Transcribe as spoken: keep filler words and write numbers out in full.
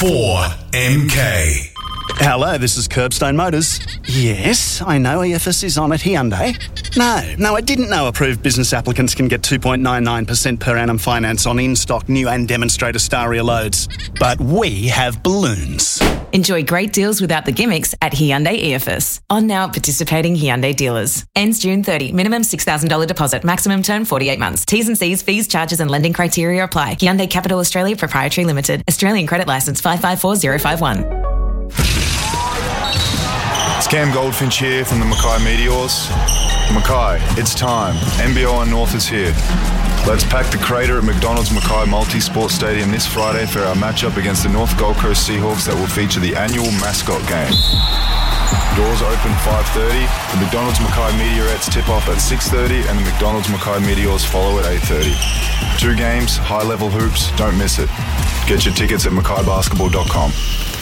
four M K. Hello, this is Curbstone Motors. Yes, I know E F S is on at Hyundai. No, no, I didn't know approved business applicants can get two point nine nine percent per annum finance on in-stock new and demonstrator Staria loads. But we have balloons. Enjoy great deals without the gimmicks at Hyundai E F S. On now at participating Hyundai dealers. Ends June thirtieth. Minimum six thousand dollars deposit. Maximum term forty-eight months. T's and C's, fees, charges and lending criteria apply. Hyundai Capital Australia Proprietary Limited. Australian credit licence five five four zero five one. It's Cam Goldfinch here from the Mackay Meteors. Mackay, it's time. N B O One North is here. Let's pack the crater at McDonald's Mackay Multi-Sport Stadium this Friday for our matchup against the North Gold Coast Seahawks that will feature the annual mascot game. Doors open five thirty. The McDonald's Mackay Meteorettes tip off at six thirty and the McDonald's Mackay Meteors follow at eight thirty. Two games, high-level hoops, don't miss it. Get your tickets at mackay basketball dot com.